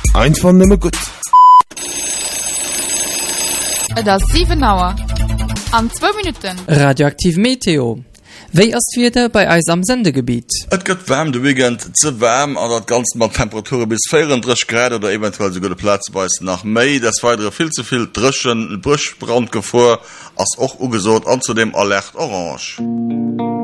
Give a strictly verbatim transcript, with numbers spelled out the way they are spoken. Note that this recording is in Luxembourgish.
Einfach nimmer gut. Das ist sieben Uhr. An zwei Minuten. Radioaktiv Meteo. Wéi ass wieder bei eis am Sendegebiet? Et gëtt wärm de Wigent ze wärm an dat ganz mat Temperature bis vierunddreißig Grad oder eventuell so gute Platz weis nach Mei. Das weitere viel zu viel Drschen, Buschbrandgefahr ass och ugesot an zu dem Alert Orange.